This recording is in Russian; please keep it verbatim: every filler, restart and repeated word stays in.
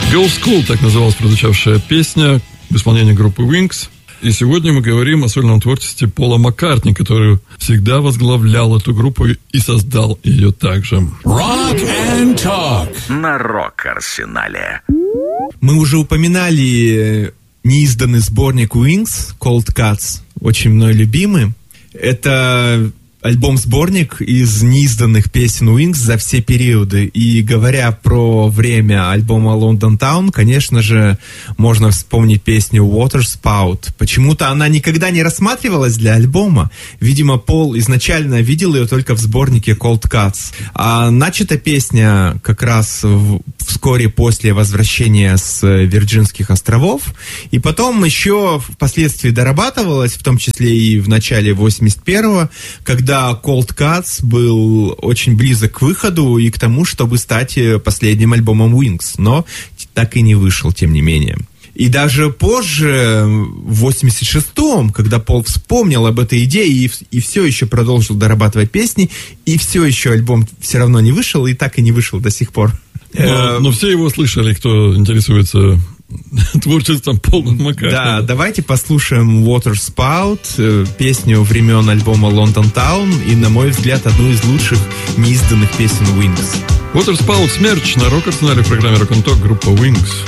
Girls' School, так называлась прозвучавшая песня в исполнении группы Wings. И сегодня мы говорим о сольном творчестве Пола Маккартни, который всегда возглавлял эту группу и создал ее также. Rock and Talk на Рок-Арсенале. Мы уже упоминали неизданный сборник Wings, Cold Cuts, очень мной любимый. Это альбом-сборник из неизданных песен Wings за все периоды. И говоря про время альбома London Town, конечно же, можно вспомнить песню Water Spout. Почему-то она никогда не рассматривалась для альбома. Видимо, Пол изначально видел ее только в сборнике Cold Cuts. А начата песня как раз в, вскоре после возвращения с Вирджинских островов. И потом еще впоследствии дорабатывалась, в том числе и в начале восемьдесят первого, когда Да, Cold Cuts был очень близок к выходу и к тому, чтобы стать последним альбомом Wings, но так и не вышел, тем не менее. И даже позже, в восемьдесят шестом, когда Пол вспомнил об этой идее и, и все еще продолжил дорабатывать песни, и все еще альбом все равно не вышел, и так и не вышел до сих пор. Но, но все его слышали, кто интересуется творчеством Пола Маккартни. Да, давайте послушаем Water Spout, песню времен альбома London Town, и, на мой взгляд, одну из лучших неизданных песен Wings. Water Spout, Смерч на Рок-Арсенале в программе Rock and Talk, группа Wings.